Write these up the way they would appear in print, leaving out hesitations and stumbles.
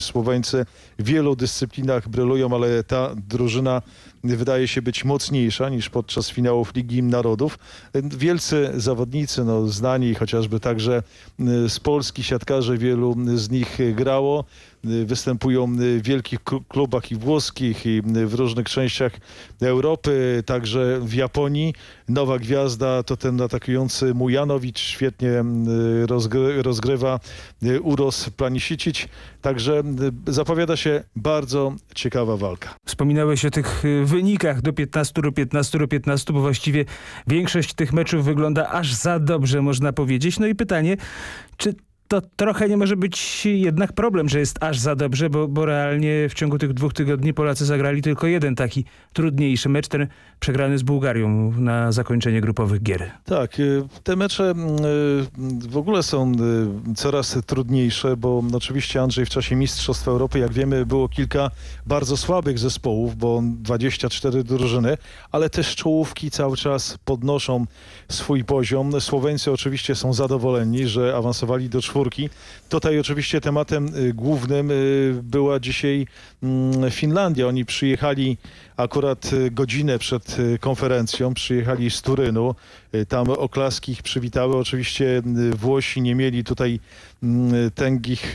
Słoweńcy w wielu dyscyplinach brylują, ale ta drużyna wydaje się być mocniejsza niż podczas finałów Ligi Narodów. Wielcy zawodnicy, znani chociażby także z Polski, siatkarze, wielu z nich grało. Występują w wielkich klubach i włoskich, i w różnych częściach Europy, także w Japonii. Nowa gwiazda to ten atakujący Mujanowicz, świetnie rozgrywa Uros Planisic. Także zapowiada się bardzo ciekawa walka. Wspominałeś o tych wynikach do 15, bo właściwie większość tych meczów wygląda aż za dobrze, można powiedzieć. No i pytanie, czy to trochę nie może być jednak problem, że jest aż za dobrze, bo realnie w ciągu tych 2 tygodni Polacy zagrali tylko jeden taki trudniejszy mecz, ten przegrany z Bułgarią na zakończenie grupowych gier. Tak, te mecze w ogóle są coraz trudniejsze, bo oczywiście, Andrzej, w czasie Mistrzostw Europy, jak wiemy, było kilka bardzo słabych zespołów, bo 24 drużyny, ale też czołówki cały czas podnoszą swój poziom. Słoweńcy oczywiście są zadowoleni, że awansowali do 4. Tutaj oczywiście tematem głównym była dzisiaj Finlandia. Oni przyjechali akurat godzinę przed konferencją, przyjechali z Turynu. Tam oklaski ich przywitały. Oczywiście Włosi nie mieli tutaj tęgich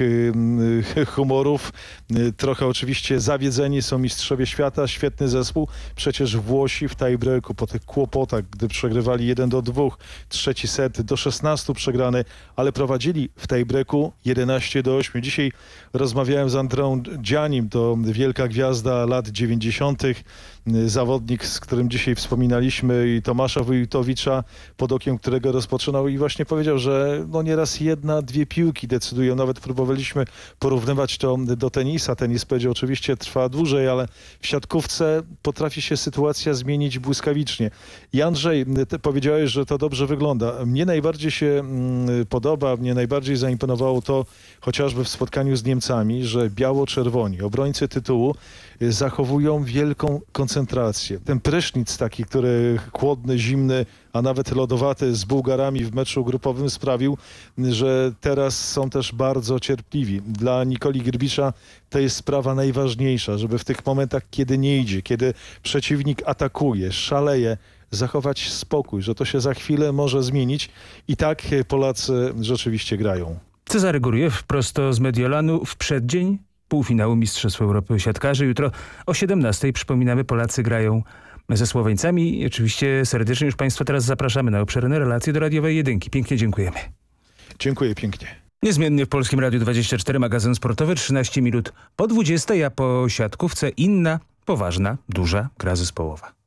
humorów. Trochę oczywiście zawiedzeni, są mistrzowie świata, świetny zespół. Przecież Włosi w tiebreaku po tych kłopotach, gdy przegrywali 1-2, trzeci set do 16 przegrany, ale prowadzili w tiebreaku 11-8. Dzisiaj rozmawiałem z Andreą Gianim, to wielka gwiazda lat 90., zawodnik, z którym dzisiaj wspominaliśmy, i Tomasza Wójtowicza, pod okiem którego rozpoczynał, i właśnie powiedział, że nieraz 1-2 piłki decydują. Nawet próbowaliśmy porównywać to do tenisa. Tenis, powiedział, oczywiście trwa dłużej, ale w siatkówce potrafi się sytuacja zmienić błyskawicznie. I Andrzej, ty powiedziałeś, że to dobrze wygląda. Mnie najbardziej się podoba, mnie najbardziej zaimponowało to chociażby w spotkaniu z Niemcami, że biało-czerwoni, obrońcy tytułu, zachowują wielką koncentrację. Ten prysznic taki, który chłodny, zimny, a nawet lodowaty z Bułgarami w meczu grupowym sprawił, że teraz są też bardzo cierpliwi. Dla Nikoli Grbicza to jest sprawa najważniejsza, żeby w tych momentach, kiedy nie idzie, kiedy przeciwnik atakuje, szaleje, zachować spokój, że to się za chwilę może zmienić, i tak Polacy rzeczywiście grają. Cezary Guriew prosto z Mediolanu w przeddzień półfinału Mistrzostw Europy siatkarzy. Jutro o 17:00, przypominamy, Polacy grają ze Słoweńcami. I oczywiście serdecznie już Państwa teraz zapraszamy na obszerne relacje do radiowej Jedynki. Pięknie dziękujemy. Dziękuję pięknie. Niezmiennie w Polskim Radiu 24 magazyn sportowy, 13 minut po 20:00, a po siatkówce inna, poważna, duża gra zespołowa.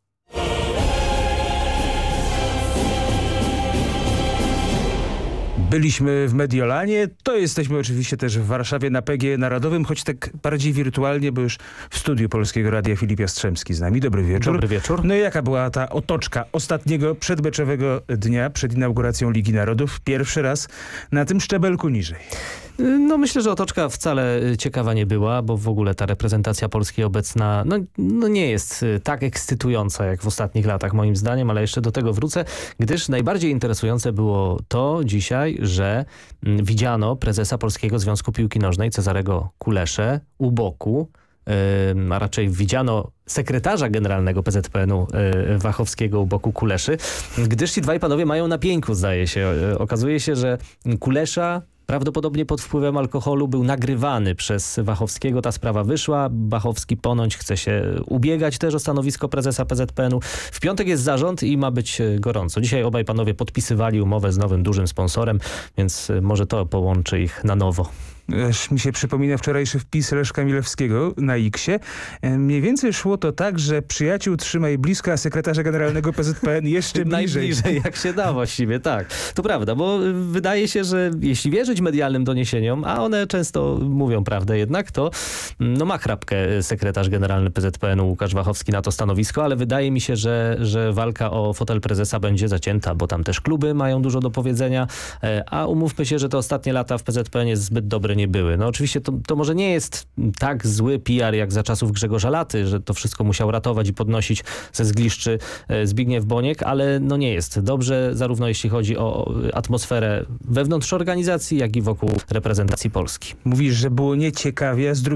Byliśmy w Mediolanie, to jesteśmy oczywiście też w Warszawie na PGE Narodowym, choć tak bardziej wirtualnie, bo już w studiu Polskiego Radia Filip Jastrzębski z nami. Dobry wieczór. Dobry wieczór. No i jaka była ta otoczka ostatniego przedmeczowego dnia przed inauguracją Ligi Narodów? Pierwszy raz na tym szczebelku niżej. No myślę, że otoczka wcale ciekawa nie była, bo w ogóle ta reprezentacja Polski obecna nie jest tak ekscytująca jak w ostatnich latach moim zdaniem, ale jeszcze do tego wrócę, gdyż najbardziej interesujące było to dzisiaj, że widziano prezesa Polskiego Związku Piłki Nożnej Cezarego Kuleszę u boku, a raczej widziano sekretarza generalnego PZPN-u Wachowskiego u boku Kuleszy, gdyż ci dwaj panowie mają na pieńku, zdaje się. Okazuje się, że Kulesza prawdopodobnie pod wpływem alkoholu był nagrywany przez Wachowskiego. Ta sprawa wyszła. Wachowski ponoć chce się ubiegać też o stanowisko prezesa PZPN-u. W piątek jest zarząd i ma być gorąco. Dzisiaj obaj panowie podpisywali umowę z nowym dużym sponsorem, więc może to połączy ich na nowo. Aż mi się przypomina wczorajszy wpis Leszka Milewskiego na X-ie. Mniej więcej szło to tak, że przyjaciół trzymaj blisko, a sekretarza generalnego PZPN jeszcze bliżej. Najbliżej jak się da właściwie, tak. To prawda, bo wydaje się, że jeśli wierzyć medialnym doniesieniom, a one często mówią prawdę jednak, to ma chrapkę sekretarz generalny PZPN-u Łukasz Wachowski na to stanowisko, ale wydaje mi się, że walka o fotel prezesa będzie zacięta, bo tam też kluby mają dużo do powiedzenia, a umówmy się, że te ostatnie lata w PZPN jest zbyt dobre nie były. No oczywiście to może nie jest tak zły PR jak za czasów Grzegorza Laty, że to wszystko musiał ratować i podnosić ze zgliszczy Zbigniew Boniek, ale nie jest dobrze, zarówno jeśli chodzi o atmosferę wewnątrz organizacji, jak i wokół reprezentacji Polski. Mówisz, że było nieciekawie, a z drugiej